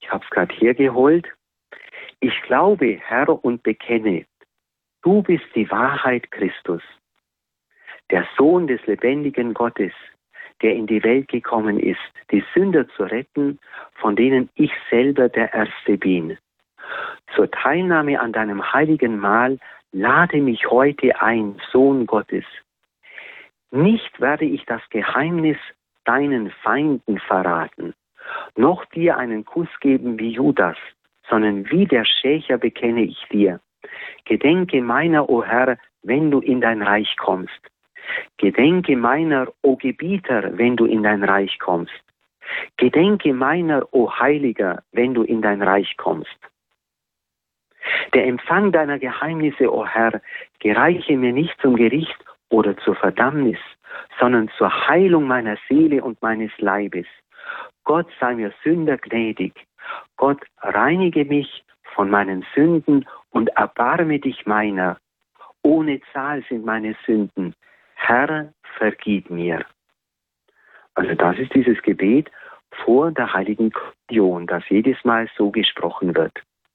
Ich habe es gerade hergeholt. Ich glaube, Herr, und bekenne, du bist die Wahrheit Christus, der Sohn des lebendigen Gottes, der in die Welt gekommen ist, die Sünder zu retten, von denen ich selber der Erste bin. Zur Teilnahme an deinem heiligen Mahl lade mich heute ein, Sohn Gottes. Nicht werde ich das Geheimnis deinen Feinden verraten, noch dir einen Kuss geben wie Judas, sondern wie der Schächer bekenne ich dir. Gedenke meiner, o Herr, wenn du in dein Reich kommst. Gedenke meiner, o Gebieter, wenn du in dein Reich kommst. Gedenke meiner, o Heiliger, wenn du in dein Reich kommst. Der Empfang deiner Geheimnisse, o Herr, gereiche mir nicht zum Gericht oder zur Verdammnis, sondern zur Heilung meiner Seele und meines Leibes. Gott sei mir Sünder gnädig. Gott, reinige mich von meinen Sünden und erbarme dich meiner. Ohne Zahl sind meine Sünden. Herr, vergib mir. Also das ist dieses Gebet vor der Heiligen Kommunion, das jedes Mal so gesprochen wird.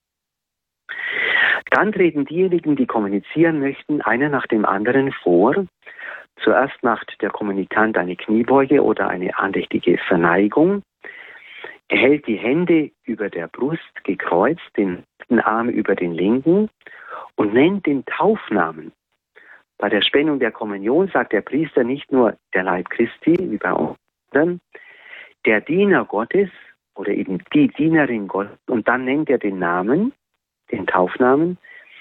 Dann treten diejenigen, die kommunizieren möchten, einer nach dem anderen vor. Zuerst macht der Kommunikant eine Kniebeuge oder eine andächtige Verneigung. Er hält die Hände über der Brust gekreuzt, den rechten Arm über den linken und nennt den Taufnamen. Bei der Spendung der Kommunion sagt der Priester nicht nur der Leib Christi, wie bei uns, sondern der Diener Gottes oder eben die Dienerin Gottes, und dann nennt er den Namen, den Taufnamen,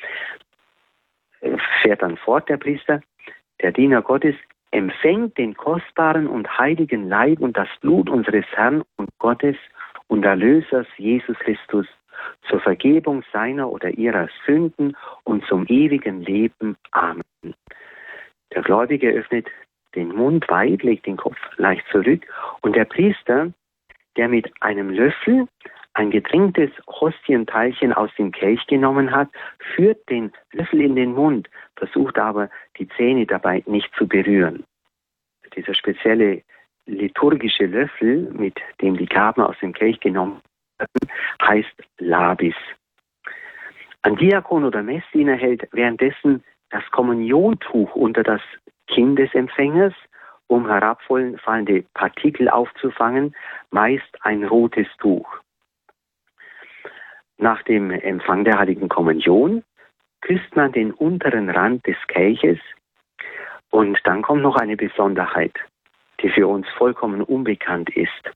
fährt dann fort der Priester, der Diener Gottes empfängt den kostbaren und heiligen Leib und das Blut unseres Herrn und Gottes und Erlösers Jesus Christus zur Vergebung seiner oder ihrer Sünden und zum ewigen Leben. Amen. Der Gläubige öffnet den Mund weit, legt den Kopf leicht zurück und der Priester, der mit einem Löffel ein getränktes Hostienteilchen aus dem Kelch genommen hat, führt den Löffel in den Mund, versucht aber die Zähne dabei nicht zu berühren. Dieser spezielle liturgische Löffel, mit dem die Gaben aus dem Kelch genommen werden, heißt Labis. Ein Diakon oder Messdiener hält währenddessen das Kommuniontuch unter das Kinn des Empfängers, um herabfallende Partikel aufzufangen, meist ein rotes Tuch. Nach dem Empfang der Heiligen Kommunion küsst man den unteren Rand des Kelches und dann kommt noch eine Besonderheit, die für uns vollkommen unbekannt ist.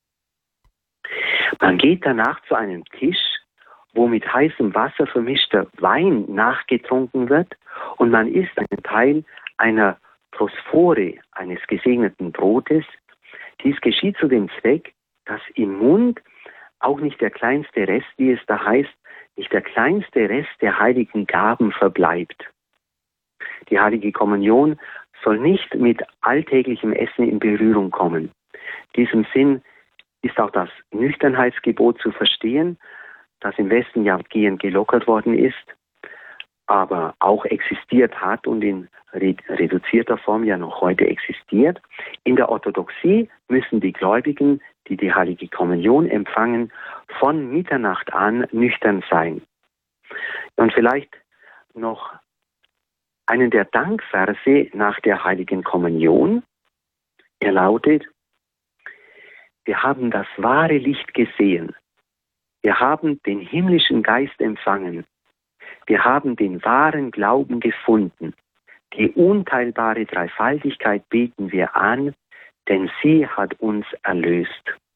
Man geht danach zu einem Tisch, wo mit heißem Wasser vermischter Wein nachgetrunken wird und man isst einen Teil einer Prosphore, eines gesegneten Brotes. Dies geschieht zu dem Zweck, dass im Mund auch nicht der kleinste Rest, wie es da heißt, nicht der kleinste Rest der heiligen Gaben verbleibt. Die Heilige Kommunion soll nicht mit alltäglichem Essen in Berührung kommen. In diesem Sinn ist auch das Nüchternheitsgebot zu verstehen, das im Westen ja gehend gelockert worden ist, aber auch existiert hat und in reduzierter Form ja noch heute existiert. In der Orthodoxie müssen die Gläubigen, die die Heilige Kommunion empfangen, von Mitternacht an nüchtern sein. Und vielleicht noch einen der Dankverse nach der Heiligen Kommunion. Er lautet: Wir haben das wahre Licht gesehen. Wir haben den himmlischen Geist empfangen. Wir haben den wahren Glauben gefunden. Die unteilbare Dreifaltigkeit beten wir an, denn sie hat uns erlöst.